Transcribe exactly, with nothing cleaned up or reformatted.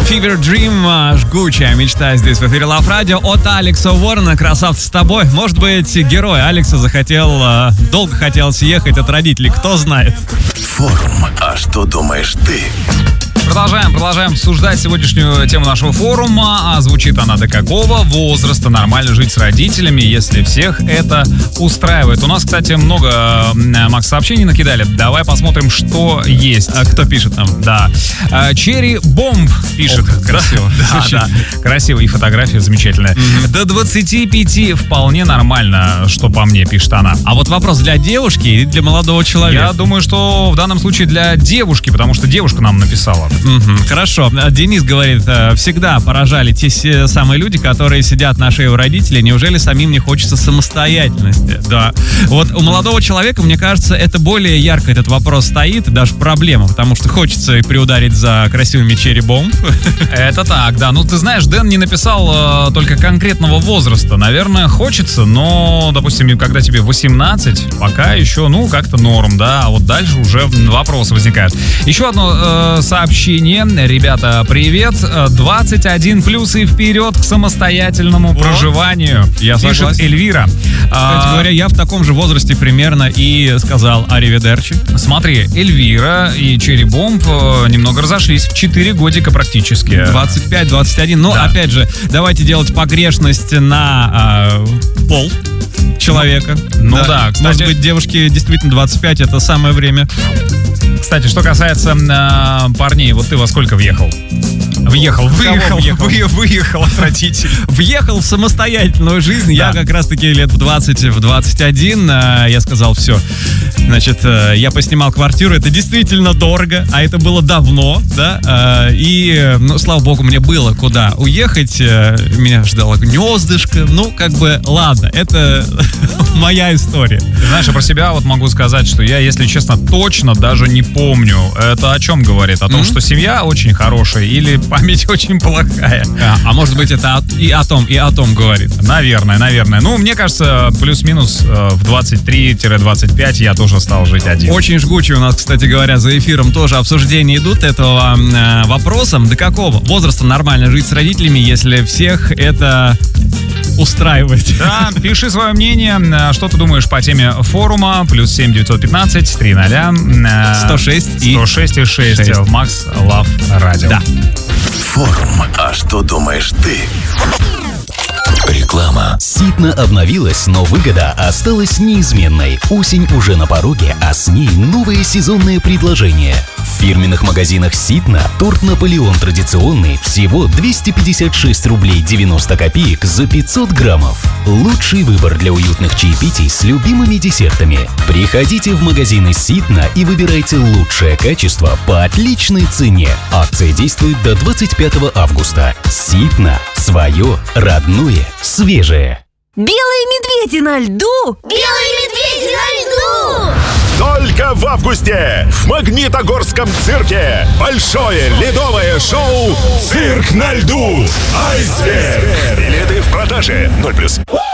Fever Dream, жгучая мечта здесь в эфире Love Radio от Алекса Уоррена. Красавцы с тобой. Может быть, герой Алекса захотел, долго хотел съехать от родителей, кто знает. Форум. А что думаешь ты? Продолжаем, продолжаем обсуждать сегодняшнюю тему нашего форума. А звучит она: до какого возраста нормально жить с родителями, если всех это устраивает? У нас, кстати, много, Макс, сообщений накидали. Давай посмотрим, что есть. А кто пишет нам? Да. Черри Бомб пишет. Ох, красиво. Да, да, красиво. И фотография замечательная. Mm-hmm. До двадцати пяти вполне нормально, что по мне, пишет она. А вот вопрос: для девушки или для молодого человека? Я думаю, что в данном случае для девушки, потому что девушка нам написала. Угу, хорошо. Денис говорит: всегда поражали те самые люди, которые сидят на шее у родителей. Неужели самим не хочется самостоятельности? Да. Вот у молодого человека, мне кажется, это более ярко этот вопрос стоит, даже проблема, потому что хочется приударить за красивыми черри-бомб. Это так, да. Ну, ты знаешь, Дэн не написал э, только конкретного возраста. Наверное, хочется, но, допустим, когда тебе восемнадцать, пока еще, ну, как-то норм, да. А вот дальше уже вопросы возникают. Еще одно э, сообщение. Ребята, привет. двадцать один плюс и вперед к самостоятельному вот. проживанию. Я пишет согласен. Эльвира. Кстати а... говоря, я в таком же возрасте примерно и сказал аривидерчи. Смотри, Эльвира и Черри Бомб немного разошлись. В четыре годика практически. двадцать пять двадцать один. Но, да. опять же, давайте делать погрешность на э, пол человека. Ну да, да, кстати, может быть, девушке действительно двадцать пять это самое время. Кстати, что касается э, парней, вот ты во сколько въехал? Въехал, выехал, въехал? Вы, выехал от родителей. Въехал в самостоятельную жизнь. Да. Я как раз-таки лет в двадцать, в двадцать один э, я сказал: все. Значит, э, я поснимал квартиру. Это действительно дорого, а это было давно, да. Э, и, ну, слава богу, мне было куда уехать. Э, меня ждало гнездышко. Ну, как бы, ладно, это моя история. Ты знаешь, я про себя вот могу сказать, что я, если честно, точно даже не помню. Это о чем говорит? О том, mm-hmm. что семья очень хорошая или память очень плохая. А, а может быть, это и о том, и о том говорит. Наверное, наверное. Ну, мне кажется, плюс-минус в двадцать три двадцать пять я тоже стал жить один. Очень жгучие у нас, кстати говоря, за эфиром тоже обсуждения идут этого э, вопроса. До какого возраста нормально жить с родителями, если всех это устраивает? Да, пиши свое мнение. Что ты думаешь по теме форума? Плюс семь девятьсот пятнадцать три ноля сто шесть и сто шесть и шесть в Макс Лав Радио. Да. Форум. А что думаешь ты? Реклама. Ситно обновилась, но выгода осталась неизменной. Осень уже на пороге, а с ней новые сезонные предложения. В фирменных магазинах Ситно торт Наполеон традиционный всего двести пятьдесят шесть рублей девяносто копеек за пятьсот граммов. Лучший выбор для уютных чаепитий с любимыми десертами. Приходите в магазины Ситно и выбирайте лучшее качество по отличной цене. Акция действует до двадцать пятого августа. Ситно. Свое, родное, свежее. Белые медведи на льду! Белые медведи на льду! Только в августе в Магнитогорском цирке большое ледовое шоу «Цирк на льду». Айсберг. Билеты в продаже. ноль плюс.